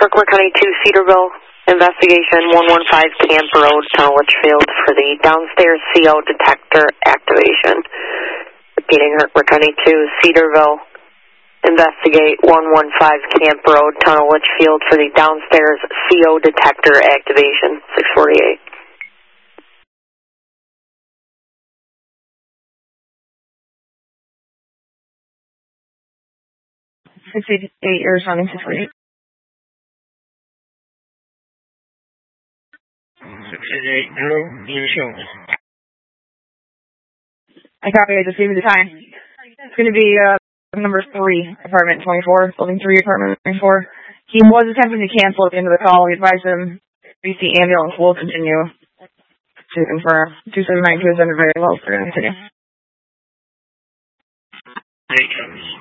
Kirkland County 2, Cedarville, investigation 115 Camp Road, Tunnel Litchfield for the downstairs CO detector activation. Repeating, Kirkland County 2, Cedarville, investigate 115 Camp Road, Tunnel Litchfield for the downstairs CO detector activation, 648. 688, you're responding 648. 688, hello, you show. I copy, I just gave you the time. It's going to be number 3, apartment 24, building 3, apartment 24. He was attempting to cancel at the end of the call. We advised him reach the ambulance will continue to confirm. 2792 is under very low. We're going to continue. Thank you.